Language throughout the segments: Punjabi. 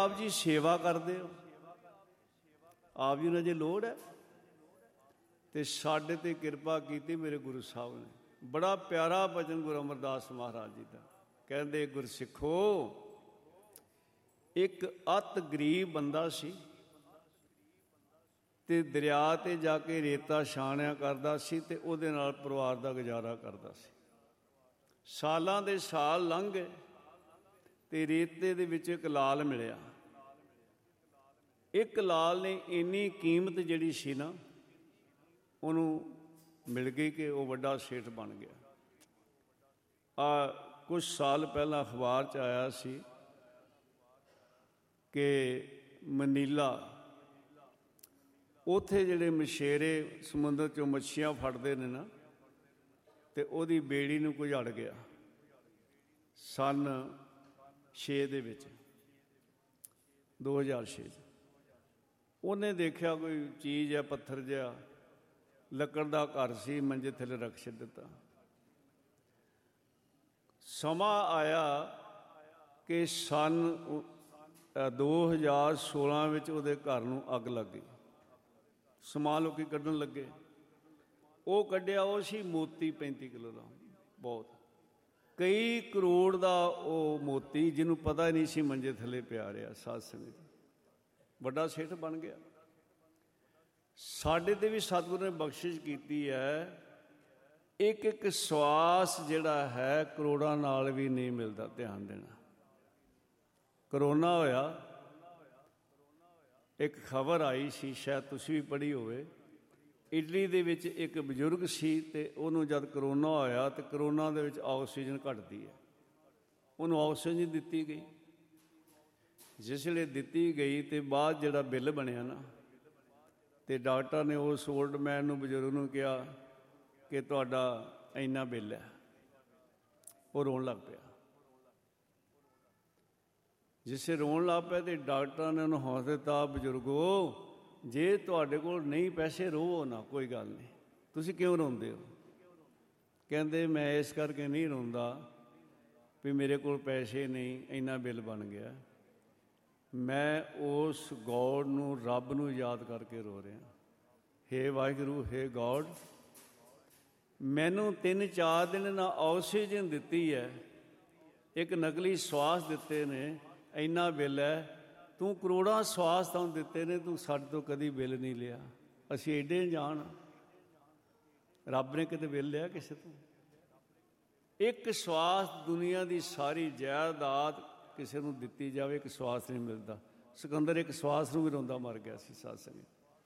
ਆਪ ਜੀ ਸੇਵਾ ਕਰਦੇ ਹੋ, ਆਪ ਜੀ ਨੂੰ ਅਜੇ ਲੋੜ ਹੈ। ਤੇ ਸਾਡੇ ਤੇ ਕਿਰਪਾ ਕੀਤੀ ਮੇਰੇ ਗੁਰੂ ਸਾਹਿਬ ਨੇ। ਬੜਾ ਪਿਆਰਾ ਭਜਨ ਗੁਰੂ ਅਮਰਦਾਸ ਮਹਾਰਾਜ ਜੀ ਦਾ। ਕਹਿੰਦੇ, ਗੁਰਸਿੱਖੋ, ਇੱਕ ਅਤ ਗਰੀਬ ਬੰਦਾ ਸੀ ਤੇ ਦਰਿਆ ਤੇ ਜਾ ਕੇ ਰੇਤਾ ਛਾਣਿਆ ਕਰਦਾ ਸੀ ਤੇ ਉਹਦੇ ਨਾਲ ਪਰਿਵਾਰ ਦਾ ਗੁਜ਼ਾਰਾ ਕਰਦਾ ਸੀ। ਸਾਲਾਂ ਦੇ ਸਾਲ ਲੰਘ ਗਏ ਤੇ ਰੇਤੇ ਦੇ ਵਿੱਚ ਇੱਕ ਲਾਲ ਮਿਲਿਆ। ਇੱਕ ਲਾਲ ਨੇ ਇੰਨੀ ਕੀਮਤ ਜਿਹੜੀ ਸੀ ਨਾ ਉਹਨੂੰ ਮਿਲ ਗਈ ਕਿ ਉਹ ਵੱਡਾ ਸੇਠ ਬਣ ਗਿਆ। ਕੁਛ ਸਾਲ ਪਹਿਲਾਂ ਅਖਬਾਰ 'ਚ ਆਇਆ ਸੀ ਕਿ ਮਨੀਲਾ, ਉੱਥੇ ਜਿਹੜੇ ਮਛੇਰੇ ਸਮੁੰਦਰ 'ਚੋਂ ਮੱਛੀਆਂ ਫੜਦੇ ਨੇ ਨਾ, ਤੇ ਉਹਦੀ ਬੇੜੀ ਨੂੰ ਕੋਈ ਅੜ ਗਿਆ ਸੰਨ 6 ਦੇ ਵਿੱਚ, 2006 'ਚ। ਉਹਨੇ ਦੇਖਿਆ ਕੋਈ ਚੀਜ਼ ਹੈ, ਪੱਥਰ ਜਿਹਾ, ਲੱਕੜ ਦਾ ਘਰ ਸੀ, ਮੰਜੇ ਥੱਲੇ ਰੱਖ ਛੱਡ ਦਿੱਤਾ। ਸਮਾਂ ਆਇਆ ਕਿ ਸੰਨ 2016 ਵਿੱਚ ਉਹਦੇ ਘਰ ਨੂੰ ਅੱਗ ਲੱਗ ਗਈ। ਸਮਾਨ ਲੋਕੀ ਕੱਢਣ ਲੱਗੇ, ਉਹ ਕੱਢਿਆ, ਉਹ ਸੀ ਮੋਤੀ 35 ਕਿਲੋ ਦਾ, ਬਹੁਤ ਕਈ ਕਰੋੜ ਦਾ ਉਹ ਮੋਤੀ, ਜਿਹਨੂੰ ਪਤਾ ਹੀ ਨਹੀਂ ਸੀ ਮੰਜੇ ਥੱਲੇ ਪਿਆ ਰਿਹਾ। ਸਾਧ ਸੰਗਤ, ਵੱਡਾ ਸੇਠ ਬਣ ਗਿਆ। ਸਾਡੇ 'ਤੇ ਵੀ ਸਤਿਗੁਰੂ ਨੇ ਬਖਸ਼ਿਸ਼ ਕੀਤੀ ਹੈ। ਇੱਕ ਇੱਕ ਸਵਾਸ ਜਿਹੜਾ ਹੈ ਕਰੋੜਾਂ ਨਾਲ ਵੀ ਨਹੀਂ ਮਿਲਦਾ। ਧਿਆਨ ਦੇਣਾ। ਕਰੋਨਾ ਹੋਇਆ, ਇੱਕ ਖਬਰ ਆਈ ਸੀ, ਸ਼ਾਇਦ ਤੁਸੀਂ ਵੀ ਪੜ੍ਹੀ ਹੋਵੇ। ਇਟਲੀ ਦੇ ਵਿੱਚ ਇੱਕ ਬਜ਼ੁਰਗ ਸੀ ਤੇ ਉਹਨੂੰ ਜਦ ਕਰੋਨਾ ਹੋਇਆ ਤੇ ਕਰੋਨਾ ਦੇ ਵਿੱਚ ਆਕਸੀਜਨ ਘੱਟਦੀ ਹੈ, ਉਹਨੂੰ ਆਕਸੀਜਨ ਦਿੱਤੀ ਗਈ। ਜਿਸ ਵੇਲੇ ਦਿੱਤੀ ਗਈ ਤੇ ਬਾਅਦ ਜਿਹੜਾ ਬਿੱਲ ਬਣਿਆ ਨਾ, ਤੇ ਡਾਕਟਰ ਨੇ ਉਸ ਓਲਡ ਮੈਨ ਨੂੰ, ਬਜ਼ੁਰਗ ਨੂੰ ਕਿਹਾ ਕਿ ਤੁਹਾਡਾ ਇੰਨਾ ਬਿੱਲ ਹੈ। ਉਹ ਰੋਣ ਲੱਗ ਪਿਆ। ਜਿਸੇ ਰੋਣ ਲੱਗ ਪਿਆ ਤੇ ਡਾਕਟਰਾਂ ਨੇ ਉਹਨੂੰ ਹੌਸਲਾ ਦਿੱਤਾ, ਬਜ਼ੁਰਗੋ, ਜੇ ਤੁਹਾਡੇ ਕੋਲ ਨਹੀਂ ਪੈਸੇ, ਰੋਵੋ ਨਾ, ਕੋਈ ਗੱਲ ਨਹੀਂ, ਤੁਸੀਂ ਕਿਉਂ ਰੋਂਦੇ ਹੋ? ਕਹਿੰਦੇ, ਮੈਂ ਇਸ ਕਰਕੇ ਨਹੀਂ ਰੋਂਦਾ ਵੀ ਮੇਰੇ ਕੋਲ ਪੈਸੇ ਨਹੀਂ, ਇੰਨਾ ਬਿੱਲ ਬਣ ਗਿਆ। ਮੈਂ ਉਸ ਗੋਡ ਨੂੰ, ਰੱਬ ਨੂੰ ਯਾਦ ਕਰਕੇ ਰੋ ਰਿਹਾ। ਹੇ ਵਾਹਿਗੁਰੂ, ਹੇ ਗੋਡ, ਮੈਨੂੰ 3-4 ਦਿਨ ਨਾ ਆਕਸੀਜਨ ਦਿੱਤੀ ਹੈ, ਇੱਕ ਨਕਲੀ ਸਵਾਸ ਦਿੱਤੇ ਨੇ, ਇੰਨਾ ਬਿੱਲ ਹੈ। ਤੂੰ ਕਰੋੜਾਂ ਸਵਾਸ ਤੁਹਾਨੂੰ ਦਿੱਤੇ ਨੇ, ਤੂੰ ਸਾਡੇ ਤੋਂ ਕਦੀ ਬਿੱਲ ਨਹੀਂ ਲਿਆ। ਅਸੀਂ ਐਡੇ ਅਣਜਾਣ, ਰੱਬ ਨੇ ਕਿਤੇ ਬਿੱਲ ਲਿਆ ਕਿਸੇ ਤੋਂ? ਇੱਕ ਸਵਾਸ, ਦੁਨੀਆ ਦੀ ਸਾਰੀ ਜਾਇਦਾਦ ਕਿਸੇ ਨੂੰ ਦਿੱਤੀ ਜਾਵੇ, ਇੱਕ ਸਵਾਸ ਨਹੀਂ ਮਿਲਦਾ। ਸਿਕੰਦਰ ਇੱਕ ਸਵਾਸ ਨੂੰ ਵੀ ਰੋਂਦਾ ਮਰ ਗਿਆ ਸੀ। ਸਾਧ ਸੰਗਤ,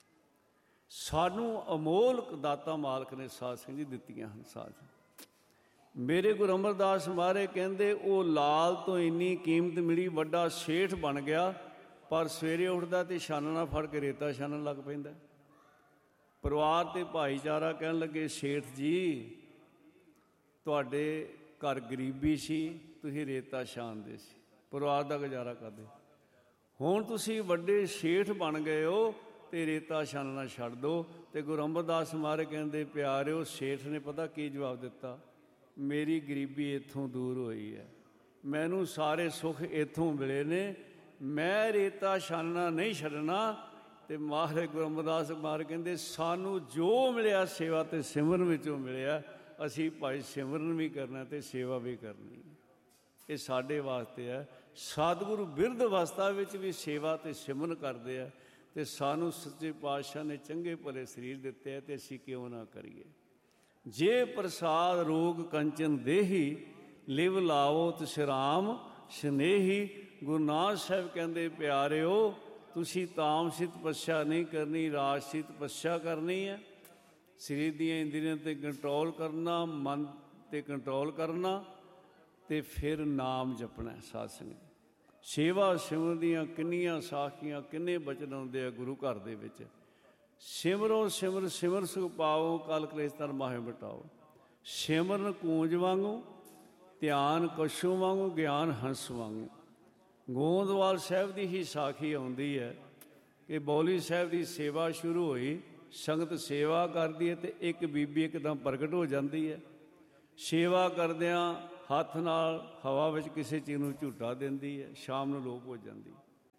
ਸਾਨੂੰ ਅਮੋਲਕ ਦਾਤਾਂ ਮਾਲਕ ਨੇ ਸਾਧ ਸੰਗਤ ਜੀ ਦਿੱਤੀਆਂ ਹਨ। ਸਾਧ ਮੇਰੇ ਗੁਰੂ ਅਮਰਦਾਸ ਮਹਾਰਾਜ ਕਹਿੰਦੇ, ਉਹ ਲਾਲ ਤੋਂ ਇੰਨੀ ਕੀਮਤ ਮਿਲੀ, ਵੱਡਾ ਸੇਠ ਬਣ ਗਿਆ, ਪਰ ਸਵੇਰੇ ਉੱਠਦਾ ਤੇ ਛਾਨਣਾ ਫੜ ਕੇ ਰੇਤਾ ਛਾਨਣ ਲੱਗ ਪੈਂਦਾ। ਪਰਿਵਾਰ ਤੇ ਭਾਈਚਾਰਾ ਕਹਿਣ ਲੱਗੇ, ਸੇਠ ਜੀ, ਤੁਹਾਡੇ ਘਰ ਗਰੀਬੀ ਸੀ, ਤੁਸੀਂ ਰੇਤਾ ਛਾਨਦੇ ਸੀ, ਪਰਿਵਾਰ ਦਾ ਗੁਜ਼ਾਰਾ ਕਰਦੇ। ਹੁਣ ਤੁਸੀਂ ਵੱਡੇ ਸੇਠ ਬਣ ਗਏ ਹੋ ਤੇ ਰੇਤਾ ਛਾਨਣਾ ਛੱਡ ਦਿਓ। ਤੇ ਗੁਰੂ ਅਮਰਦਾਸ ਮਹਾਰਾਜ ਕਹਿੰਦੇ, ਪਿਆਰਿਓ, ਸੇਠ ਨੇ ਪਤਾ ਕੀ ਜਵਾਬ ਦਿੱਤਾ? ਮੇਰੀ ਗਰੀਬੀ ਇੱਥੋਂ ਦੂਰ ਹੋਈ ਹੈ, ਮੈਨੂੰ ਸਾਰੇ ਸੁੱਖ ਇੱਥੋਂ ਮਿਲੇ ਨੇ, ਮੈਂ ਰੇਤਾ ਛਾਨਣਾ ਨਹੀਂ ਛੱਡਣਾ। ਤੇ ਮਹਾਰਾਜ ਗੁਰੂ ਅਮਰਦਾਸ ਮਹਾਰਾਜ ਕਹਿੰਦੇ, ਸਾਨੂੰ ਜੋ ਮਿਲਿਆ ਸੇਵਾ ਤੇ ਸਿਮਰਨ ਵਿੱਚੋਂ ਮਿਲਿਆ, ਅਸੀਂ ਭਾਈ ਸਿਮਰਨ ਵੀ ਕਰਨਾ ਤੇ ਸੇਵਾ ਵੀ ਕਰਨੀ। ਇਹ ਸਾਡੇ ਵਾਸਤੇ ਹੈ। ਸਤਿਗੁਰੂ ਬਿਰਧ ਅਵਸਥਾ ਵਿੱਚ ਵੀ ਸੇਵਾ ਤੇ ਸਿਮਰਨ ਕਰਦੇ ਆ। ਤੇ ਸਾਨੂੰ ਸੱਚੇ ਪਾਤਸ਼ਾਹ ਨੇ ਚੰਗੇ ਭਲੇ ਸਰੀਰ ਦਿੱਤੇ ਆ, ਤੇ ਅਸੀਂ ਕਿਉਂ ਨਾ ਕਰੀਏ। ਜੇ ਪ੍ਰਸਾਦ ਰੋਗ ਕੰਚਨ ਦੇਹੀ, ਲਿਵ ਲਾਵੋ ਤਿਸ ਰਾਮ ਸਨੇਹੀ। ਗੁਰੂ ਨਾਨਕ ਸਾਹਿਬ ਕਹਿੰਦੇ, ਪਿਆਰਿਓ, ਤੁਸੀਂ ਤਾਮਸੀ ਤਪੱਸਿਆ ਨਹੀਂ ਕਰਨੀ, ਰਾਜਸੀ ਤਪੱਸਿਆ ਕਰਨੀ ਹੈ। ਸਰੀਰ ਦੀਆਂ ਇੰਦਰੀਆਂ 'ਤੇ ਕੰਟਰੋਲ ਕਰਨਾ, ਮਨ 'ਤੇ ਕੰਟਰੋਲ ਕਰਨਾ, ਤੇ ਫਿਰ ਨਾਮ ਜਪਣਾ। ਸਾਧ ਸੰਗਤ, ਸੇਵਾ ਸਿਮਰਨ ਦੀਆਂ ਕਿੰਨੀਆਂ ਸਾਖੀਆਂ, ਕਿੰਨੇ ਬਚਨ ਆਉਂਦੇ ਆ ਗੁਰੂ ਘਰ ਦੇ ਵਿੱਚ। ਸਿਮਰੋ ਸਿਮਰ ਸਿਮਰ ਸੁਖ ਪਾਓ, ਕਲ ਕਲੇਸ਼ ਤਨ ਮਾਹੇ ਮਿਟਾਓ। ਸਿਮਰਨ ਕੂੰਜ ਵਾਂਗੂ, ਧਿਆਨ ਕਛੂ ਵਾਂਗੂ, ਗਿਆਨ ਹੰਸ ਵਾਂਗੂ। ਗੋਂਦਵਾਲ ਸਾਹਿਬ ਦੀ ਹੀ ਸਾਖੀ ਆਉਂਦੀ ਹੈ ਕਿ ਬੌਲੀ ਸਾਹਿਬ ਦੀ ਸੇਵਾ ਸ਼ੁਰੂ ਹੋਈ, ਸੰਗਤ ਸੇਵਾ ਕਰਦੀ ਹੈ ਤੇ ਇੱਕ ਬੀਬੀ ਇੱਕਦਮ ਪ੍ਰਗਟ ਹੋ ਜਾਂਦੀ ਹੈ। ਸੇਵਾ ਕਰਦਿਆਂ ਹੱਥ ਨਾਲ ਹਵਾ ਵਿੱਚ ਕਿਸੇ ਚੀਜ਼ ਨੂੰ ਝੂਟਾ ਦਿੰਦੀ ਹੈ, ਸ਼ਾਮ ਨੂੰ ਲੋਪ ਹੋ ਜਾਂਦੀ।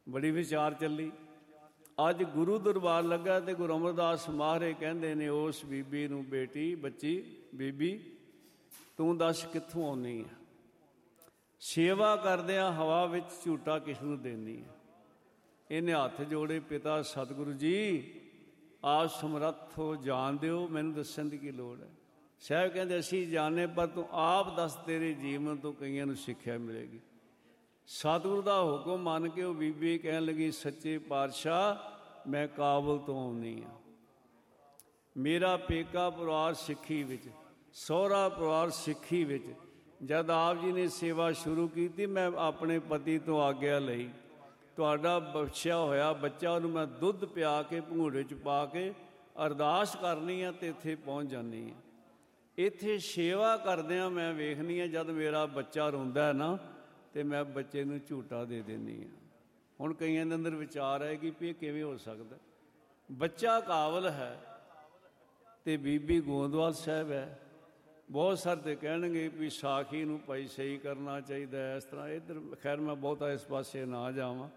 ਬੜੀ ਵਿਚਾਰ ਚੱਲੀ। ਅੱਜ ਗੁਰੂ ਦਰਬਾਰ ਲੱਗਾ ਤੇ ਗੁਰੂ ਅਮਰਦਾਸ ਮਹਾਰਾਜ ਕਹਿੰਦੇ ਨੇ ਉਸ ਬੀਬੀ ਨੂੰ, ਬੇਟੀ, ਬੱਚੀ, ਬੀਬੀ ਤੂੰ ਦੱਸ ਕਿੱਥੋਂ ਆਉਣੀ ਹੈ? ਸੇਵਾ ਕਰਦਿਆਂ ਹਵਾ ਵਿੱਚ ਝੂਟਾ ਕਿਸ ਨੂੰ ਦੇਣੀ ਹੈ? ਇਹਨੇ ਹੱਥ ਜੋੜੇ, ਪਿਤਾ ਸਤਿਗੁਰੂ ਜੀ ਆਪ ਸਮਰੱਥ ਹੋ, ਜਾਣ ਦਿਓ, ਮੈਨੂੰ ਦੱਸਣ ਦੀ ਕੀ ਲੋੜ ਹੈ? ਸਾਹਿਬ ਕਹਿੰਦੇ ਅਸੀਂ ਜਾਣੇ, ਪਰ ਤੂੰ ਆਪ ਦੱਸ, ਤੇਰੇ ਜੀਵਨ ਤੋਂ ਕਈਆਂ ਨੂੰ ਸਿੱਖਿਆ ਮਿਲੇਗੀ। ਸਤਿਗੁਰੂ ਦਾ ਹੁਕਮ ਮੰਨ ਕੇ ਉਹ ਬੀਬੀ ਕਹਿਣ ਲੱਗੀ, ਸੱਚੇ ਪਾਤਸ਼ਾਹ ਮੈਂ ਕਾਬਲ ਤੋਂ ਆਉਂਦੀ ਹਾਂ। ਮੇਰਾ ਪੇਕਾ ਪਰਿਵਾਰ ਸਿੱਖੀ ਵਿੱਚ, ਸਹੁਰਾ ਪਰਿਵਾਰ ਸਿੱਖੀ ਵਿੱਚ। ਜਦ ਆਪ ਜੀ ਨੇ ਸੇਵਾ ਸ਼ੁਰੂ ਕੀਤੀ, ਮੈਂ ਆਪਣੇ ਪਤੀ ਤੋਂ ਆਗਿਆ ਲਈ, ਤੁਹਾਡਾ ਬਖਸ਼ਿਆ ਹੋਇਆ ਬੱਚਾ ਉਹਨੂੰ ਮੈਂ ਦੁੱਧ ਪਿਆ ਕੇ ਭੰਗੂੜੇ 'ਚ ਪਾ ਕੇ ਅਰਦਾਸ ਕਰਨੀ ਆ ਅਤੇ ਇੱਥੇ ਪਹੁੰਚ ਜਾਂਦੀ ਹਾਂ। ਇੱਥੇ ਸੇਵਾ ਕਰਦਿਆਂ ਮੈਂ ਵੇਖਦੀ ਹਾਂ, ਜਦ ਮੇਰਾ ਬੱਚਾ ਰੋਂਦਾ ਨਾ ਅਤੇ ਮੈਂ ਬੱਚੇ ਨੂੰ ਝੂਟਾ ਦੇ ਦਿੰਦੀ ਹਾਂ। ਹੁਣ ਕਈਆਂ ਦੇ ਅੰਦਰ ਵਿਚਾਰ ਹੈ ਕਿ ਇਹ ਕਿਵੇਂ ਹੋ ਸਕਦਾ? ਬੱਚਾ ਕਾਬਲ ਹੈ ਅਤੇ ਬੀਬੀ ਗੋਂਦਵਾਲ ਸਾਹਿਬ ਹੈ। ਬਹੁਤ ਸਾਰੇ ਤੇ ਕਹਿਣਗੇ ਵੀ ਸਾਖੀ ਨੂੰ ਭਾਈ ਸਹੀ ਕਰਨਾ ਚਾਹੀਦਾ, ਇਸ ਤਰ੍ਹਾਂ ਇੱਧਰ। ਖੈਰ ਮੈਂ ਬਹੁਤਾ ਇਸ ਪਾਸੇ ਨਾ ਜਾਵਾਂ।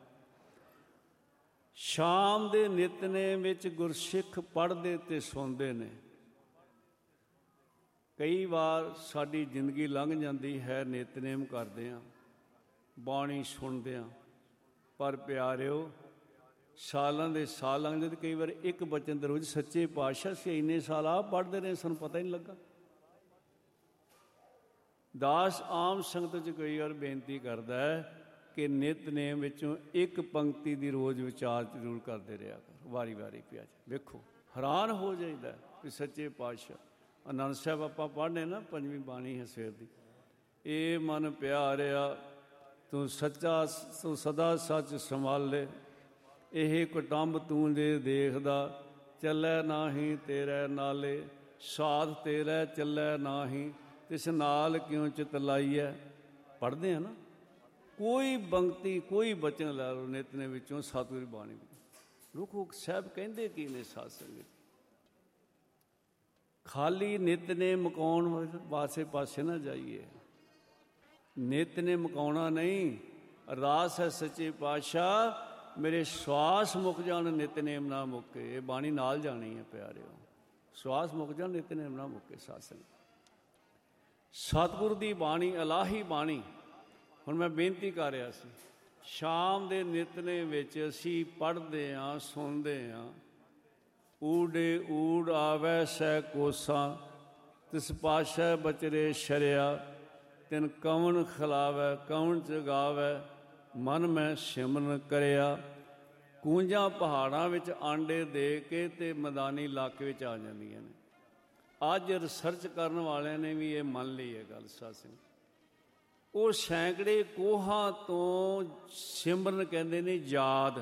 ਸ਼ਾਮ ਦੇ ਨਿਤਨੇਮ ਵਿੱਚ ਗੁਰਸਿੱਖ ਪੜ੍ਹਦੇ ਅਤੇ ਸੁਣਦੇ ਨੇ। ਕਈ ਵਾਰ ਸਾਡੀ ਜ਼ਿੰਦਗੀ ਲੰਘ ਜਾਂਦੀ ਹੈ ਨਿਤਨੇਮ ਕਰਦਿਆਂ, ਬਾਣੀ ਸੁਣਦਿਆਂ, ਪਰ ਪਿਆਰਿਓ ਸਾਲਾਂ ਦੇ ਸਾਲ ਲੰਘ ਜਾਂਦੇ। ਕਈ ਵਾਰ ਇੱਕ ਬਚਨ ਦੇ ਰੋਜ਼, ਸੱਚੇ ਪਾਤਸ਼ਾਹ ਅਸੀਂ ਇੰਨੇ ਸਾਲ ਆਪ ਪੜ੍ਹਦੇ ਰਹੇ, ਸਾਨੂੰ ਪਤਾ ਹੀ ਨਹੀਂ ਲੱਗਾ। ਦਾਸ ਆਮ ਸੰਗਤ 'ਚ ਕਈ ਵਾਰ ਬੇਨਤੀ ਕਰਦਾ ਹੈ ਕਿ ਨਿਤਨੇਮ ਵਿੱਚੋਂ ਇੱਕ ਪੰਕਤੀ ਦੀ ਰੋਜ਼ ਵਿਚਾਰ ਜ਼ਰੂਰ ਕਰਦੇ ਰਿਹਾ ਕਰ, ਵਾਰੀ ਵਾਰੀ ਪਿਆ। ਵੇਖੋ ਹੈਰਾਨ ਹੋ ਜਾਈਦਾ ਕਿ ਸੱਚੇ ਪਾਤਸ਼ਾਹ ਆਨੰਦ ਸਾਹਿਬ ਆਪਾਂ ਪੜ੍ਹਨੇ ਨਾ, ਪੰਜਵੀਂ ਬਾਣੀ ਹੈ ਸਵੇਰ ਦੀ। ਇਹ ਮਨ ਪਿਆਰਿਆ ਤੂੰ ਸੱਚਾ, ਤੂੰ ਸਦਾ ਸੱਚ ਸੰਭਾਲੇ, ਇਹ ਕੁਟੰਬ ਤੂੰ ਜੇ ਦੇਖਦਾ, ਚੱਲੈ ਨਾਹੀਂ ਤੇਰੇ ਨਾਲੇ, ਸਾਧ ਤੇਰੇ ਚੱਲੈ ਨਾਹੀਂ, ਤਿਸ ਨਾਲ ਕਿਉਂ ਚਿਤ ਲਾਈਐ। ਪੜ੍ਹਦੇ ਆ ਨਾ, ਕੋਈ ਪੰਕਤੀ, ਕੋਈ ਬਚਨ ਲੈ ਲਓ ਨਿਤਨੇਮ ਵਿੱਚੋਂ, ਸਤਿਗੁਰੂ ਬਾਣੀ ਵਿੱਚ। ਰੁਕੋ ਸਾਹਿਬ ਕਹਿੰਦੇ ਕੀ ਨੇ ਸਾਧ ਸੰਗਤ? ਖਾਲੀ ਨਿਤਨੇਮ ਮੁਕਾਉਣ ਪਾਸੇ ਨਾ ਜਾਈਏ। ਨਿਤਨੇਮ ਮੁਕਾਉਣਾ ਨਹੀਂ, ਅਰਦਾਸ ਹੈ ਸੱਚੇ ਪਾਤਸ਼ਾਹ ਮੇਰੇ ਸਵਾਸ ਮੁੱਕ ਜਾਣ, ਨਿਤਨੇਮ ਨਾ ਮੁੱਕੇ। ਇਹ ਬਾਣੀ ਨਾਲ ਜਾਣੀ ਹੈ ਪਿਆਰਿਓ, ਸਵਾਸ ਮੁੱਕ ਜਾਣ, ਨਿਤਨੇਮ ਨਾ ਮੁੱਕੇ। ਸਾਧ ਸੰਗਤ ਸਤਿਗੁਰੂ ਦੀ ਬਾਣੀ, ਇਲਾਹੀ ਬਾਣੀ। ਹੁਣ ਮੈਂ ਬੇਨਤੀ ਕਰ ਰਿਹਾ ਸੀ, ਸ਼ਾਮ ਦੇ ਨਿਤਨੇਮ ਵਿੱਚ ਅਸੀਂ ਪੜ੍ਹਦੇ ਹਾਂ, ਸੁਣਦੇ ਹਾਂ। ਊੜੇ ਊੜ ਆਵੈ ਸੈ ਕੋਸਾਂ, ਤਿਸ ਪਾਤਸ਼ਾਹ ਬਚਰੇ ਸ਼ਰਿਆ, ਤਿਨ ਕਵਣ ਖਿਲਾਵੈ ਕਵਣ ਜਗਾਵੈ, ਮਨ ਮੈਂ ਸਿਮਰਨ ਕਰਿਆ। ਕੂੰਜਾਂ ਪਹਾੜਾਂ ਵਿੱਚ ਆਂਡੇ ਦੇ ਕੇ ਅਤੇ ਮੈਦਾਨੀ ਇਲਾਕੇ ਵਿੱਚ ਆ ਜਾਂਦੀਆਂ ਨੇ। ਅੱਜ ਰਿਸਰਚ ਕਰਨ ਵਾਲਿਆਂ ਨੇ ਵੀ ਇਹ ਮੰਨ ਲਈ ਹੈ ਗੱਲ। ਸਾਧ ਸੰਗਤ ਉਹ ਸੈਂਕੜੇ ਕੋਹਾਂ ਤੋਂ ਸਿਮਰਨ ਕਹਿੰਦੇ ਨੇ ਯਾਦ,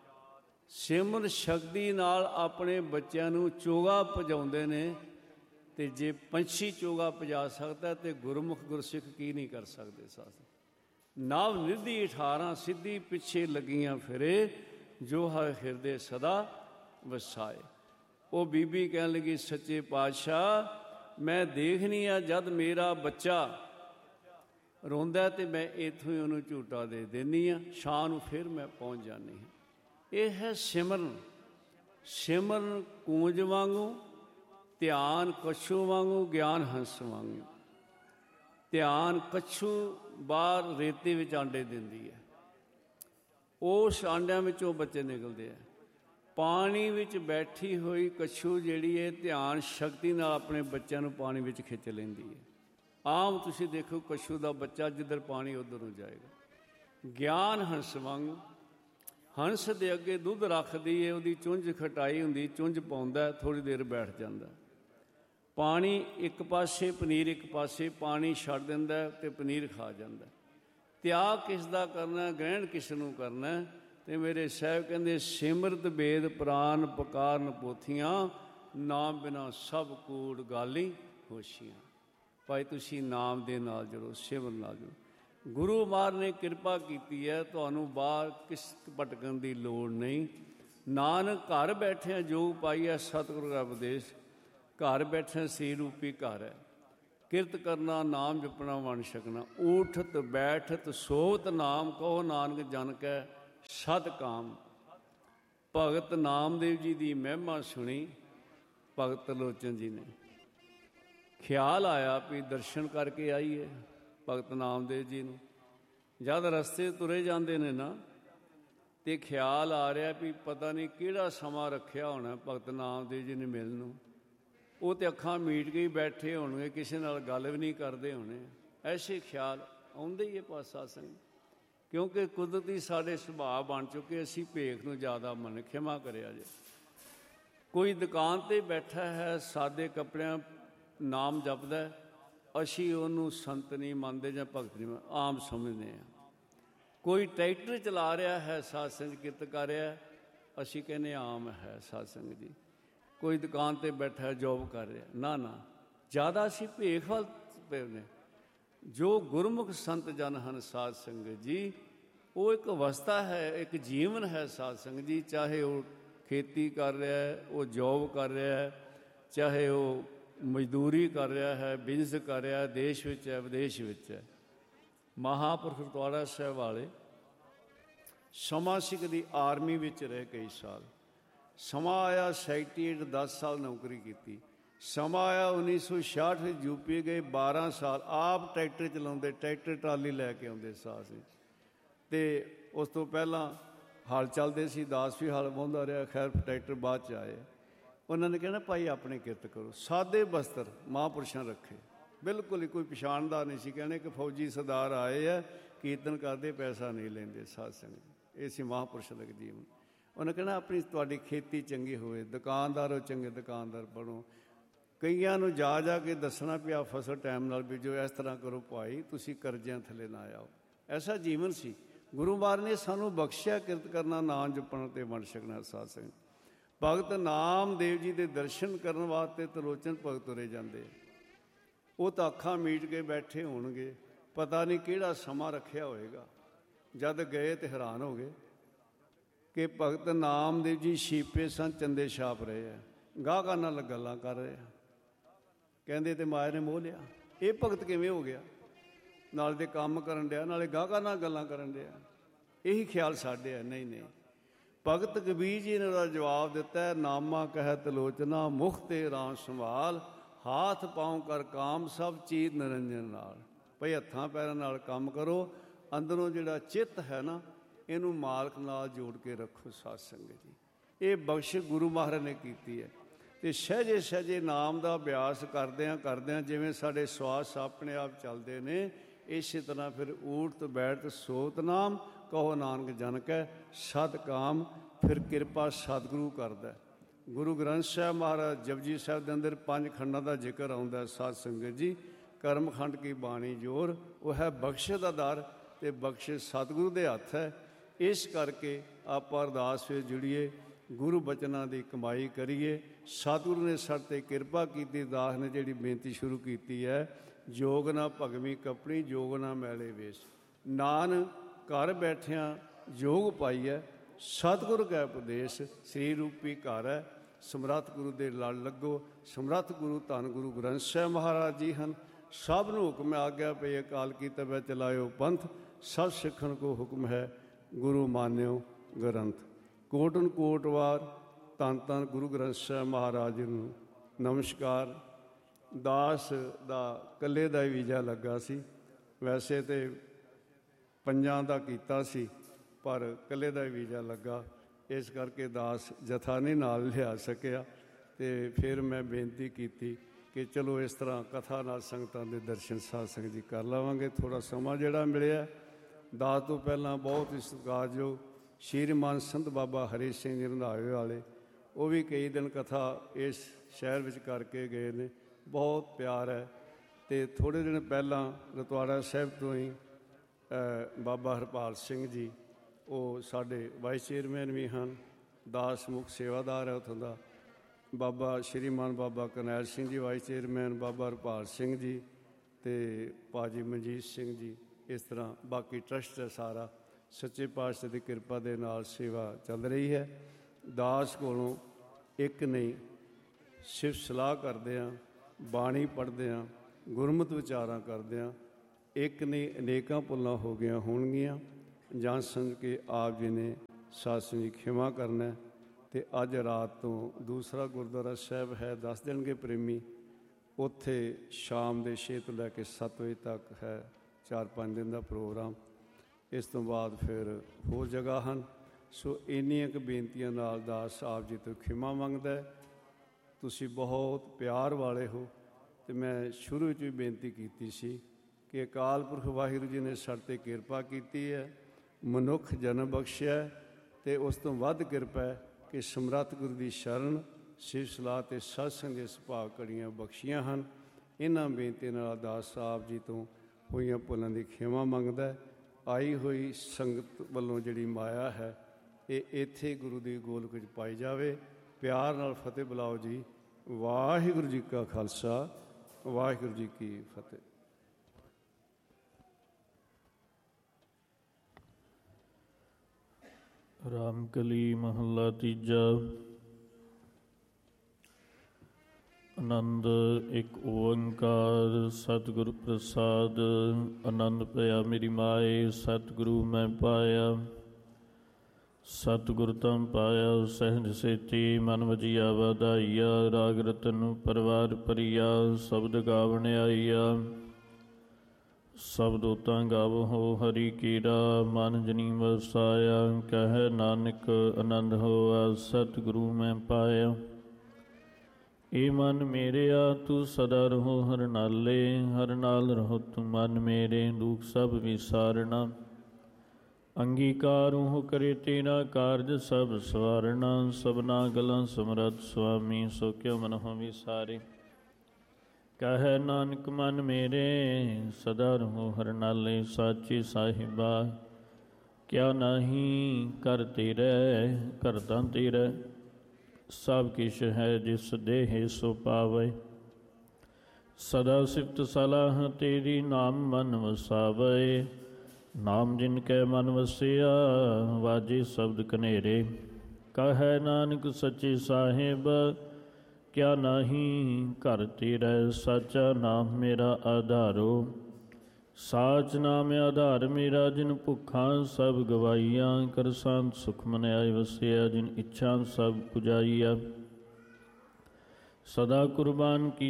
ਸਿਮਰਨ ਸ਼ਕਤੀ ਨਾਲ ਆਪਣੇ ਬੱਚਿਆਂ ਨੂੰ ਚੋਗਾ ਪਜਾਉਂਦੇ ਨੇ। ਅਤੇ ਜੇ ਪੰਛੀ ਚੋਗਾ ਪਜਾ ਸਕਦਾ ਅਤੇ ਗੁਰਮੁਖ ਗੁਰਸਿੱਖ ਕੀ ਨਹੀਂ ਕਰ ਸਕਦੇ? ਸਾਧ ਨਵ ਨਿਧੀ 18 ਸਿੱਧੀ ਪਿੱਛੇ ਲੱਗੀਆਂ ਫਿਰੇ, ਜੋ ਹੈ ਹਿਰਦੇ ਸਦਾ ਵਸਾਏ। ਉਹ ਬੀਬੀ ਕਹਿਣ ਲੱਗੀ, ਸੱਚੇ ਪਾਤਸ਼ਾਹ ਮੈਂ ਦੇਖਣੀ ਆ ਜਦ ਮੇਰਾ ਬੱਚਾ ਰੋਂਦਾ ਅਤੇ ਮੈਂ ਇੱਥੋਂ ਹੀ ਉਹਨੂੰ ਝੂਟਾ ਦੇ ਦਿੰਦੀ ਹਾਂ, ਸ਼ਾਮ ਨੂੰ ਫਿਰ ਮੈਂ ਪਹੁੰਚ ਜਾਂਦੀ ਹਾਂ। ਇਹ ਹੈ ਸਿਮਰਨ। ਸਿਮਰਨ ਕੂੰਜ ਵਾਂਗੂ, ਧਿਆਨ ਕੱਛੂ ਵਾਂਗੂ, ਗਿਆਨ ਹੰਸ ਵਾਂਗੂ। ਧਿਆਨ ਕੱਛੂ ਬਾਹਰ ਰੇਤੇ ਵਿੱਚ ਆਂਡੇ ਦਿੰਦੀ ਹੈ, ਉਸ ਆਂਡਿਆਂ ਵਿੱਚੋਂ ਬੱਚੇ ਨਿਕਲਦੇ ਆ। ਪਾਣੀ ਵਿੱਚ ਬੈਠੀ ਹੋਈ ਕੱਛੂ ਜਿਹੜੀ ਹੈ, ਧਿਆਨ ਸ਼ਕਤੀ ਨਾਲ ਆਪਣੇ ਬੱਚਿਆਂ ਨੂੰ ਪਾਣੀ ਵਿੱਚ ਖਿੱਚ ਲੈਂਦੀ ਹੈ। ਆਮ ਤੁਸੀਂ ਦੇਖੋ ਕੱਛੂ ਦਾ ਬੱਚਾ ਜਿੱਧਰ ਪਾਣੀ ਉੱਧਰ ਨੂੰ ਜਾਏਗਾ। ਗਿਆਨ ਹੰਸ ਵਾਂਗੂ, ਹੰਸ ਦੇ ਅੱਗੇ ਦੁੱਧ ਰੱਖਦੀ ਹੈ, ਉਹਦੀ ਚੁੰਝ ਖਟਾਈ ਹੁੰਦੀ, ਚੁੰਝ ਪਾਉਂਦਾ, ਥੋੜ੍ਹੀ ਦੇਰ ਬੈਠ ਜਾਂਦਾ। ਪਾਣੀ ਇੱਕ ਪਾਸੇ, ਪਨੀਰ ਇੱਕ ਪਾਸੇ, ਪਾਣੀ ਛੱਡ ਦਿੰਦਾ ਅਤੇ ਪਨੀਰ ਖਾ ਜਾਂਦਾ। ਤਿਆਗ ਕਿਸ ਦਾ ਕਰਨਾ, ਗ੍ਰਹਿਣ ਕਿਸ ਨੂੰ ਕਰਨਾ? ਅਤੇ ਮੇਰੇ ਸਾਹਿਬ ਕਹਿੰਦੇ, ਸਿਮਰਤ ਵੇਦ ਪ੍ਰਾਨ ਪਕਾਰਨ ਪੋਥੀਆਂ, ਨਾਮ ਬਿਨਾ ਸਭ ਕੂੜ ਗਾਲੀ ਹੋਸ਼ੀਆਂ। ਭਾਈ ਤੁਸੀਂ ਨਾਮ ਦੇ ਨਾਲ ਜੁੜੋ, ਸਿਮਰਨ ਨਾਲ ਜੁੜੋ। ਗੁਰੂ ਮਹਾਰਾਜ ਨੇ ਕਿਰਪਾ ਕੀਤੀ ਹੈ, ਤੁਹਾਨੂੰ ਬਾਹਰ ਕਿਸ ਭਟਕਣ ਦੀ ਲੋੜ ਨਹੀਂ। ਨਾਨਕ ਘਰ ਬੈਠਿਆਂ ਜੋ ਪਾਈਆ ਸਤਿਗੁਰੂ ਦਾ ਉਪਦੇਸ਼, ਘਰ ਬੈਠਿਆਂ ਸਰੀਰ ਰੂਪੀ ਘਰ ਹੈ। ਕਿਰਤ ਕਰਨਾ, ਨਾਮ ਜਪਣਾ, ਵੰਡ ਛਕਣਾ। ਊਠਤ ਬੈਠਤ ਸੋਵਤ ਨਾਮ, ਕਹੋ ਨਾਨਕ ਜਨ ਕੈ ਸਤਿਕਾਮ। ਭਗਤ ਨਾਮਦੇਵ ਜੀ ਦੀ ਮਹਿਮਾ ਸੁਣੀ ਭਗਤ ਤਰਲੋਚਨ ਜੀ ਨੇ। ਖਿਆਲ ਆਇਆ ਵੀ ਦਰਸ਼ਨ ਕਰਕੇ ਆਈਏ ਭਗਤ ਨਾਮਦੇਵ ਜੀ ਨੂੰ। ਜਦ ਰਸਤੇ ਤੁਰੇ ਜਾਂਦੇ ਨੇ ਨਾ, ਤੇ ਖਿਆਲ ਆ ਰਿਹਾ ਵੀ ਪਤਾ ਨਹੀਂ ਕਿਹੜਾ ਸਮਾਂ ਰੱਖਿਆ ਹੋਣਾ ਭਗਤ ਨਾਮਦੇਵ ਜੀ ਨੇ ਮਿਲਣ ਨੂੰ। ਉਹ ਤੇ ਅੱਖਾਂ ਮੀਟ ਕੇ ਹੀ ਬੈਠੇ ਹੋਣਗੇ, ਕਿਸੇ ਨਾਲ ਗੱਲ ਵੀ ਨਹੀਂ ਕਰਦੇ ਹੋਣੇ। ਐਸੇ ਖਿਆਲ ਆਉਂਦੇ ਹੀ ਹੈ ਪਾਸਾ ਸਿੰਘ, ਕਿਉਂਕਿ ਕੁਦਰਤੀ ਸਾਡੇ ਸੁਭਾਅ ਬਣ ਚੁੱਕੇ, ਅਸੀਂ ਭੇਖ ਨੂੰ ਜ਼ਿਆਦਾ ਮੰਨ। ਖਿਮਾ ਕਰਿਆ ਜੇ। ਕੋਈ ਦੁਕਾਨ 'ਤੇ ਬੈਠਾ ਹੈ, ਸਾਦੇ ਕੱਪੜਿਆਂ ਨਾਮ ਜਪਦਾ, ਅਸੀਂ ਉਹਨੂੰ ਸੰਤ ਨਹੀਂ ਮੰਨਦੇ ਜਾਂ ਭਗਤ ਨਹੀਂ ਮੰਨਦੇ, ਆਮ ਸਮਝਦੇ ਹਾਂ। ਕੋਈ ਟਰੈਕਟਰ ਚਲਾ ਰਿਹਾ ਹੈ, ਸਾਧ ਸੰਗਤ ਕਿਰਤ ਕਰ ਰਿਹਾ, ਅਸੀਂ ਕਹਿੰਦੇ ਆਮ ਹੈ ਸਾਧ ਸੰਗਤ ਜੀ। ਕੋਈ ਦੁਕਾਨ 'ਤੇ ਬੈਠਾ ਜੋਬ ਕਰ ਰਿਹਾ, ਨਾ ਨਾ, ਜ਼ਿਆਦਾ ਅਸੀਂ ਭੇਖ ਵੱਲ ਪਏ ਨੇ। ਜੋ ਗੁਰਮੁਖ ਸੰਤ ਜਨ ਹਨ ਸਾਧ ਸੰਗਤ ਜੀ, ਉਹ ਇੱਕ ਅਵਸਥਾ ਹੈ, ਇੱਕ ਜੀਵਨ ਹੈ ਸਾਧ ਸੰਗਤ ਜੀ। ਚਾਹੇ ਉਹ ਖੇਤੀ ਕਰ ਰਿਹਾ ਹੈ, ਉਹ ਜੋਬ ਕਰ ਰਿਹਾ ਹੈ, ਚਾਹੇ ਉਹ ਮਜ਼ਦੂਰੀ ਕਰ ਰਿਹਾ ਹੈ, ਬਿਜ਼ਨਸ ਕਰ ਰਿਹਾ, ਦੇਸ਼ ਵਿੱਚ ਹੈ, ਵਿਦੇਸ਼ ਵਿੱਚ ਹੈ। ਮਹਾਂਪੁਰਖ ਗੁਰਦੁਆਰਾ ਸਾਹਿਬ ਵਾਲੇ ਸਮਾਂ ਸਿੱਖ ਦੀ ਆਰਮੀ ਵਿੱਚ ਰਹੇ ਕਈ ਸਾਲ। ਸਮਾਂ ਆਇਆ 87 10 ਸਾਲ ਨੌਕਰੀ ਕੀਤੀ। ਸਮਾਂ ਆਇਆ 1966 ਵਿੱਚ ਯੂਪੀ ਗਏ, 12 ਸਾਲ ਆਪ ਟਰੈਕਟਰ ਚਲਾਉਂਦੇ, ਟਰੈਕਟਰ ਟਰਾਲੀ ਲੈ ਕੇ ਆਉਂਦੇ ਸਾਹ ਸੀ। ਅਤੇ ਉਸ ਤੋਂ ਪਹਿਲਾਂ ਹਲ ਚੱਲਦੇ ਸੀ, ਦਾਸ ਵੀ ਹਲ ਵਾਹੁੰਦਾ ਰਿਹਾ। ਖੈਰ ਟਰੈਕਟਰ ਬਾਅਦ 'ਚ ਆਏ। ਉਹਨਾਂ ਨੇ ਕਹਿਣਾ ਭਾਈ ਆਪਣੀ ਕਿਰਤ ਕਰੋ। ਸਾਦੇ ਬਸਤਰ ਮਹਾਂਪੁਰਸ਼ਾਂ ਰੱਖੇ, ਬਿਲਕੁਲ ਹੀ ਕੋਈ ਪਛਾਣਦਾ ਨਹੀਂ ਸੀ। ਕਹਿੰਦੇ ਕਿ ਫੌਜੀ ਸਰਦਾਰ ਆਏ ਆ, ਕੀਰਤਨ ਕਰਦੇ, ਪੈਸਾ ਨਹੀਂ ਲੈਂਦੇ ਸਾਧ ਸੰਗਤ। ਇਹ ਸੀ ਮਹਾਂਪੁਰਸ਼ਾਂ ਦਾ ਜੀਵਨ। ਉਹਨੇ ਕਹਿਣਾ ਆਪਣੀ ਤੁਹਾਡੀ ਖੇਤੀ ਚੰਗੀ ਹੋਵੇ, ਦੁਕਾਨਦਾਰ ਹੋ, ਚੰਗੇ ਦੁਕਾਨਦਾਰ ਬਣੋ। ਕਈਆਂ ਨੂੰ ਜਾ ਜਾ ਕੇ ਦੱਸਣਾ ਪਿਆ ਫਸਲ ਟਾਈਮ ਨਾਲ ਬੀਜੋ, ਇਸ ਤਰ੍ਹਾਂ ਕਰੋ ਭਾਈ, ਤੁਸੀਂ ਕਰਜ਼ਿਆਂ ਥੱਲੇ ਨਾ ਆਓ। ਐਸਾ ਜੀਵਨ ਸੀ। ਗੁਰੂ ਮਹਾਰਾਜ ਨੇ ਸਾਨੂੰ ਬਖਸ਼ਿਆ ਕਿਰਤ ਕਰਨਾ, ਨਾਮ ਜਪਣ ਤੇ ਵੰਡ ਛਕਣਾ ਸਾਧ ਸੰਗਤ। ਭਗਤ ਨਾਮਦੇਵ ਜੀ ਦੇ ਦਰਸ਼ਨ ਕਰਨ ਵਾਸਤੇ ਤਰਲੋਚਨ ਭਗਤ ਤੁਰੇ ਜਾਂਦੇ। ਉਹ ਤਾਂ ਅੱਖਾਂ ਮੀਟ ਕੇ ਬੈਠੇ ਹੋਣਗੇ, ਪਤਾ ਨਹੀਂ ਕਿਹੜਾ ਸਮਾਂ ਰੱਖਿਆ ਹੋਏਗਾ। ਜਦ ਗਏ ਤੇ ਹੈਰਾਨ ਹੋ ਗਏ ਕਿ ਭਗਤ ਨਾਮਦੇਵ ਜੀ ਛੀਪੇ ਸਨ, ਚੰਦੇ ਛਾਪ ਰਹੇ ਆ, ਗਾਹਕਾਂ ਨਾਲ ਗੱਲਾਂ ਕਰ ਰਹੇ ਆ। ਕਹਿੰਦੇ ਤੇ ਮਾਇਆ ਨੇ ਮੋਹ ਲਿਆ, ਇਹ ਭਗਤ ਕਿਵੇਂ ਹੋ ਗਿਆ? ਨਾਲੇ ਦੇ ਕੰਮ ਕਰਨ ਡਿਆ, ਨਾਲੇ ਗਾਹਕਾਂ ਨਾਲ ਗੱਲਾਂ ਕਰਨ ਡਿਆ। ਇਹੀ ਖਿਆਲ ਸਾਡੇ ਆ। ਨਹੀਂ ਨਹੀਂ, ਭਗਤ ਕਬੀਰ ਜੀ ਨੇ ਉਹਦਾ ਜਵਾਬ ਦਿੱਤਾ, ਨਾਮਾ ਕਹਿ ਤਲੋਚਨਾ, ਮੁਖ ਤੇ ਰਾਮ ਸੰਭਾਲ, ਹਾਥ ਪਾਉ ਕਰ ਕਾਮ, ਸਭ ਚੀਜ਼ ਨਿਰੰਜਨ ਨਾਲ। ਭਈ ਹੱਥਾਂ ਪੈਰਾਂ ਨਾਲ ਕੰਮ ਕਰੋ, ਅੰਦਰੋਂ ਜਿਹੜਾ ਚਿੱਤ ਹੈ ਨਾ, ਇਹਨੂੰ ਮਾਲਕ ਨਾਲ ਜੋੜ ਕੇ ਰੱਖੋ ਸਾਧ ਸੰਗਤ ਜੀ। ਇਹ ਬਖਸ਼ ਗੁਰੂ ਮਹਾਰਾਜ ਨੇ ਕੀਤੀ ਹੈ। ਅਤੇ ਸਹਿਜੇ ਸਹਿਜੇ ਨਾਮ ਦਾ ਅਭਿਆਸ ਕਰਦਿਆਂ ਕਰਦਿਆਂ, ਜਿਵੇਂ ਸਾਡੇ ਸਵਾਸ ਆਪਣੇ ਆਪ ਚੱਲਦੇ ਨੇ, ਇਸੇ ਤਰ੍ਹਾਂ ਫਿਰ ਊਠ ਬੈਠ ਸੋਤ ਨਾਮ, ਕਹੋ ਨਾਨਕ ਜਨ ਕੈ ਸਤ ਕਾਮ। ਫਿਰ ਕਿਰਪਾ ਸਤਿਗੁਰੂ ਕਰਦਾ। ਗੁਰੂ ਗ੍ਰੰਥ ਸਾਹਿਬ ਮਹਾਰਾਜ ਜਪਜੀ ਸਾਹਿਬ ਦੇ ਅੰਦਰ 5 ਖੰਡਾਂ ਦਾ ਜ਼ਿਕਰ ਆਉਂਦਾ ਸਾਧ ਸੰਗਤ ਜੀ। ਕਰਮ ਖੰਡ ਕੀ ਬਾਣੀ ਜੋਰ, ਉਹ ਹੈ ਬਖਸ਼ ਦਾ ਦਰ, ਅਤੇ ਬਖਸ਼ ਸਤਿਗੁਰੂ ਦੇ ਹੱਥ ਹੈ। ਇਸ ਕਰਕੇ ਆਪਾਂ ਅਰਦਾਸ ਵਿੱਚ ਜੁੜੀਏ, ਗੁਰੂ ਬਚਨਾਂ ਦੀ ਕਮਾਈ ਕਰੀਏ। ਸਤਿਗੁਰੂ ਨੇ ਸਾਡੇ 'ਤੇ ਕਿਰਪਾ ਕੀਤੀ। ਦਾਸ ਨੇ ਜਿਹੜੀ ਬੇਨਤੀ ਸ਼ੁਰੂ ਕੀਤੀ ਹੈ, ਜੋਗ ਨਾ ਭਗਵੀ ਕੱਪੜੀ, ਜੋਗ ਨਾ ਮੈਲੇ ਵੇਸ। ਨਾਨਕ ਘਰ ਬੈਠਿਆਂ ਜੋਗ ਪਾਈਐ, ਸਤਿਗੁਰ ਕੈ ਉਪਦੇਸ਼, ਸ੍ਰੀ ਰੂਪੀ ਘਰ ਹੈ। ਸਮਰੱਥ ਗੁਰੂ ਦੇ ਲੜ ਲੱਗੋ। ਸਮਰੱਥ ਗੁਰੂ ਧੰਨ ਗੁਰੂ ਗ੍ਰੰਥ ਸਾਹਿਬ ਮਹਾਰਾਜ ਜੀ ਹਨ। ਸਭ ਨੂੰ ਹੁਕਮ ਆਗਿਆ ਪਈ, ਅਕਾਲ ਕੀ ਤਬੈ ਚਲਾਇਓ ਪੰਥ, ਸਭ ਸਿੱਖਣ ਕੋ ਹੁਕਮ ਹੈ, ਗੁਰੂ ਮਾਨਿਓ ਗ੍ਰੰਥ। ਕੋਟਨ ਕੋਟ ਵਾਰ ਧੰਨ ਧੰਨ ਗੁਰੂ ਗ੍ਰੰਥ ਸਾਹਿਬ ਮਹਾਰਾਜ ਜੀ ਨੂੰ ਨਮਸਕਾਰ। ਦਾਸ ਦਾ ਇਕੱਲੇ ਦਾ ਹੀ ਵੀਜ਼ਾ ਲੱਗਾ ਸੀ, ਵੈਸੇ ਤਾਂ 5 ਦਾ ਕੀਤਾ ਸੀ, ਪਰ ਇਕੱਲੇ ਦਾ ਹੀ ਵੀਜ਼ਾ ਲੱਗਾ। ਇਸ ਕਰਕੇ ਦਾਸ ਜਥਾ ਨਹੀਂ ਨਾਲ ਲਿਆ ਸਕਿਆ। ਅਤੇ ਫਿਰ ਮੈਂ ਬੇਨਤੀ ਕੀਤੀ ਕਿ ਚਲੋ ਇਸ ਤਰ੍ਹਾਂ ਕਥਾ ਨਾਲ ਸੰਗਤਾਂ ਦੇ ਦਰਸ਼ਨ ਸਾਧ ਸੰਗਤ ਜੀ ਕਰ ਲਵਾਂਗੇ। ਥੋੜ੍ਹਾ ਸਮਾਂ ਜਿਹੜਾ ਮਿਲਿਆ। ਦਾਸ ਤੋਂ ਪਹਿਲਾਂ ਬਹੁਤ ਹੀ ਸਤਿਕਾਰਯੋਗ ਸ਼੍ਰੀਮਾਨ ਸੰਤ ਬਾਬਾ ਹਰੀ ਸਿੰਘ ਜੀ ਰੰਧਾਵੇ ਵਾਲੇ, ਉਹ ਵੀ ਕਈ ਦਿਨ ਕਥਾ ਇਸ ਸ਼ਹਿਰ ਵਿੱਚ ਕਰਕੇ ਗਏ ਨੇ। ਬਹੁਤ ਪਿਆਰ ਹੈ। ਅਤੇ ਥੋੜ੍ਹੇ ਦਿਨ ਪਹਿਲਾਂ ਰਤਵਾੜਾ ਸਾਹਿਬ ਤੋਂ ਹੀ ਬਾਬਾ ਹਰਪਾਲ ਸਿੰਘ ਜੀ, ਉਹ ਸਾਡੇ ਵਾਈਸ ਚੇਅਰਮੈਨ ਵੀ ਹਨ, ਦਾਸ ਮੁੱਖ ਸੇਵਾਦਾਰ ਹੈ ਉੱਥੋਂ ਦਾ। ਬਾਬਾ ਸ਼੍ਰੀਮਾਨ ਬਾਬਾ ਕਰਨੈਲ ਸਿੰਘ ਜੀ ਵਾਈਸ ਚੇਅਰਮੈਨ, ਬਾਬਾ ਹਰਪਾਲ ਸਿੰਘ ਜੀ ਅਤੇ ਭਾਜੀ ਮਨਜੀਤ ਸਿੰਘ ਜੀ। ਇਸ ਤਰ੍ਹਾਂ ਬਾਕੀ ਟਰਸਟ ਹੈ ਸਾਰਾ। ਸੱਚੇ ਪਾਤਸ਼ਾਹ ਦੀ ਕਿਰਪਾ ਦੇ ਨਾਲ ਸੇਵਾ ਚੱਲ ਰਹੀ ਹੈ। ਦਾਸ ਕੋਲੋਂ ਇੱਕ ਨਹੀਂ, ਸਿਰਫ ਸਲਾਹ ਕਰਦੇ ਹਾਂ, ਬਾਣੀ ਪੜ੍ਹਦੇ ਹਾਂ, ਗੁਰਮਤਿ ਵਿਚਾਰਾਂ ਕਰਦੇ ਹਾਂ। ਇੱਕ ਨਹੀਂ, ਅਨੇਕਾਂ ਭੁੱਲਾਂ ਹੋ ਗਈਆਂ ਹੋਣਗੀਆਂ। ਜਾਣ ਸਮਝ ਕੇ ਆਪ ਜੀ ਨੇ ਸਾਧ ਸੰਗਤ ਦੀ ਖਿਮਾ ਕਰਨਾ ਹੈ। ਅਤੇ ਅੱਜ ਰਾਤ ਤੋਂ ਦੂਸਰਾ ਗੁਰਦੁਆਰਾ ਸਾਹਿਬ ਹੈ, ਦੱਸ ਦੇਣਗੇ ਪ੍ਰੇਮੀ, ਉੱਥੇ ਸ਼ਾਮ ਦੇ 6 ਤੋਂ ਲੈ ਕੇ 7 ਵਜੇ ਤੱਕ ਹੈ, 4-5 ਦਿਨ ਦਾ ਪ੍ਰੋਗਰਾਮ। ਇਸ ਤੋਂ ਬਾਅਦ ਫਿਰ ਹੋਰ ਜਗ੍ਹਾ ਹਨ। ਸੋ ਇੰਨੀਆਂ ਕੁ ਬੇਨਤੀਆਂ ਨਾਲ ਦਾਸ ਆਪ ਜੀ ਤੋਂ ਖਿਮਾ ਮੰਗਦਾ ਹੈ। ਤੁਸੀਂ ਬਹੁਤ ਪਿਆਰ ਵਾਲੇ ਹੋ, ਅਤੇ ਮੈਂ ਸ਼ੁਰੂ ਵਿੱਚ ਵੀ ਬੇਨਤੀ ਕੀਤੀ ਸੀ ਕਿ ਅਕਾਲ ਪੁਰਖ ਵਾਹਿਗੁਰੂ ਜੀ ਨੇ ਸਾਡੇ 'ਤੇ ਕਿਰਪਾ ਕੀਤੀ ਹੈ, ਮਨੁੱਖ ਜਨਮ ਬਖਸ਼ਿਆ, ਅਤੇ ਉਸ ਤੋਂ ਵੱਧ ਕਿਰਪਾ ਹੈ ਕਿ ਸਮਰੱਥ ਗੁਰੂ ਦੀ ਸ਼ਰਨ, ਸਿਫਤ ਸਲਾਹ ਅਤੇ ਸਤਸੰਗ ਦੇ ਸੁਭਾਗ ਘੜੀਆਂ ਬਖਸ਼ੀਆਂ ਹਨ। ਇਹਨਾਂ ਬੇਨਤੀਆਂ ਨਾਲ ਦਾਸ ਸਾਹਿਬ ਜੀ ਤੋਂ ਹੋਈਆਂ ਭੁੱਲਾਂ ਦੀ ਖਿਮਾ ਮੰਗਦਾ। ਆਈ ਹੋਈ ਸੰਗਤ ਵੱਲੋਂ ਜਿਹੜੀ ਮਾਇਆ ਹੈ, ਇਹ ਇੱਥੇ ਗੁਰੂ ਦੀ ਗੋਲਕ ਵਿੱਚ ਪਾਈ ਜਾਵੇ। ਪਿਆਰ ਨਾਲ ਫਤਿਹ ਬੁਲਾਓ ਜੀ। ਵਾਹਿਗੁਰੂ ਜੀ ਕਾ ਖਾਲਸਾ, ਵਾਹਿਗੁਰੂ ਜੀ ਕੀ ਫਤਿਹ। ਰਾਮਕਲੀ ਮਹੱਲਾ ਤੀਜਾ। ਆਨੰਦ ਇੱਕ ਓੰਕਾਰ ਸਤਿਗੁਰ ਪ੍ਰਸਾਦ। ਆਨੰਦ ਪਿਆ ਮੇਰੀ ਮਾਏ, ਸਤਿਗੁਰੂ ਮੈਂ ਪਾਇਆ। ਸਤਿਗੁਰ ਤਮ ਪਾਇਆ ਸਹਿਜ ਸੇਤੀ, ਮਨ ਵਜੀਆ ਵਧਾਈਆ। ਰਾਗ ਰਤਨ ਪਰਵਾਰ ਭਰੀਆ, ਸ਼ਬਦ ਗਾਵਣ ਆਈਆ। ਸ਼ਬਦ ਤਾਂ ਗਾਵੋ ਹਰੀ ਕੀਰਾ, ਮਨ ਜਨੀ ਵਸਾਇਆ। ਕਹਿ ਨਾਨਕ ਆਨੰਦ ਹੋਆ, ਸਤਿਗੁਰੂ ਮੈਂ ਪਾਇਆ। ਏ ਮਨ ਮੇਰਿਆ ਤੂੰ ਸਦਾ ਰਹੋ ਹਰ ਨਾਲੇ, ਹਰ ਨਾਲ ਰਹੋ ਤੂੰ ਮਨ ਮੇਰੇ। ਦੁਖ ਸਭ ਵਿਸਾਰਨਾ, ਅੰਗੀਕਾਰ ਹੋ ਕਰੇ ਤੇਰਾ ਕਾਰਜ ਸਭ ਸਵਾਰਨਾ। ਸਭਨਾ ਗਲਾਂ ਸਮਰੱਥ ਸੁਆਮੀ, ਸੋ ਕਿਉ ਮਨਹੁ ਵਿਸਾਰੇ। ਕਹਿ ਨਾਨਕ ਮਨ ਮੇਰੇ ਸਦਾ ਰਹੋ ਹਰ ਨਾਲੇ। ਸਾਚੇ ਸਾਹਿਬਾ ਕਿਆ ਨਾਹੀ ਕਰ ਤੇਰੇ, ਕਰਤਾ ਤੇਰੇ। ਸਭ ਕਿਛ ਹੈ ਜਿਸ ਦੇਹ ਸੋ ਪਾਵੇ। ਸਦਾ ਸਿਫਤ ਸਲਾਹ ਤੇਰੀ, ਨਾਮ ਮਨ ਵਸਾਵੇ। ਨਾਮ ਜਿਨ ਕੈ ਮਨ ਵਸਿਆ, ਵਾਜੇ ਸ਼ਬਦ ਕਨੇਰੇ। ਕਹੈ ਨਾਨਕ ਸੱਚੇ ਸਾਹਿਬ ਕਿਆ ਨਾਹੀ ਘਰ ਤੇਰੇ। ਸਾਚਾ ਨਾਮ ਮੇਰਾ ਆਧਾਰੋ, ਸਾਚ ਨਾਮ ਆਧਾਰ ਮੇਰਾ। ਜਿਨ ਭੁੱਖਾਂ ਸਭ ਗਵਾਈਆਂ, ਕਰ ਸ਼ਾਂਤ ਸੁਖ ਮਨ ਆਏ ਵਸਿਆ। ਜਿਨ ਇੱਛਾ ਸਭ ਪੁਜਾਈਆ, ਸਦਾ ਕੁਰਬਾਨ ਕੀ